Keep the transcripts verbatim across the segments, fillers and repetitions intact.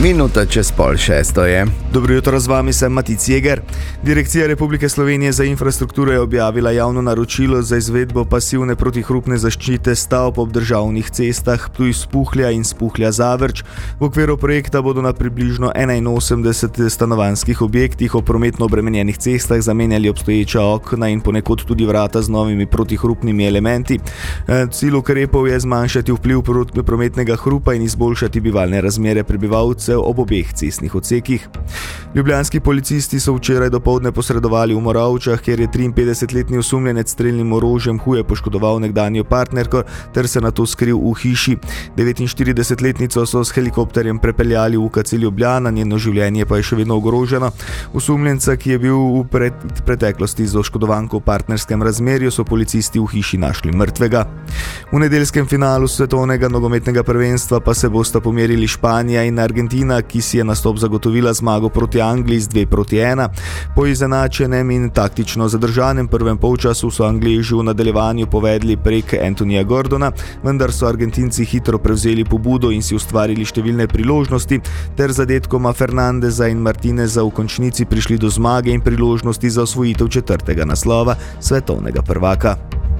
Minuta čez pol šesto je. Dobro jutro, z vami sem Matic Jeger. Direkcija Republike Slovenije za infrastrukturo je objavila javno naročilo za izvedbo pasivne protihrupne zaščite stavb ob državnih cestah Ptuj-Spuhlja in Spuhlja-Zavrč. V okviru projekta bodo na približno enainosemdeset stanovanjskih objektih ob prometno obremenjenih cestah zamenjali obstoječa okna in ponekod tudi vrata z novimi protihrupnimi elementi. Cilj ukrepov je zmanjšati vpliv prometnega hrupa in izboljšati bivalne razmere prebivalcev ob obeh cestnih odsekih. Ljubljanski policisti so včeraj dopoldne posredovali v Moravčah, kjer je triinpetdesetletni osumljenec s strelnim orožjem huje poškodoval nekdanjo partnerko ter se nato skril v hiši. devetinštiridesetletnico so s helikopterjem prepeljali v U K C Ljubljana, njeno življenje pa je še vedno ogroženo. Osumljenca, ki je bil v pred, preteklosti z oškodovanko v partnerskem razmerju, so policisti v hiši našli mrtvega. V nedeljskem finalu svetovnega nogometnega prvenstva pa se bosta pomerili Španija in Argentina, ki si je nastop zagotovila zmago proti Angliji z dve proti ena. Po izenačenem in taktično zadržanem prvem polčasu so Angleži v nadaljevanju povedli prek Antonija Gordona, vendar so Argentinci hitro prevzeli pobudo in si ustvarili številne priložnosti ter zadetkoma Fernandeza in Martineza v končnici prišli do zmage in priložnosti za osvojitev četrtega naslova svetovnega prvaka.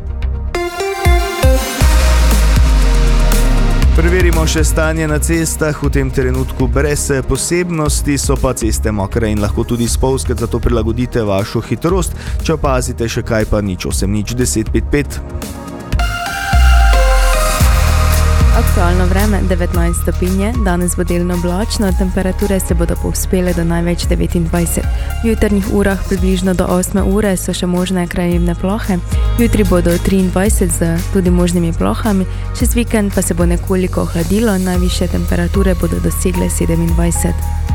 Preverimo še stanje na cestah. V tem trenutku brez posebnosti, so pa ceste mokre in lahko tudi spolzke, zato prilagodite vašo hitrost. Če opazite še kaj, pa nič osem nič deset pet pet. Aktualno vreme devetnajst stopinje, danes bo delno oblačno, temperature se bodo povzpele do največ devetindvajset. V jutarnjih urah približno do osme ure so še možne krajevne plohe, jutri bodo triindvajset z tudi možnimi plohami, čez vikend pa se bo nekoliko ohladilo, najvišje temperature bodo dosegle sedemindvajset.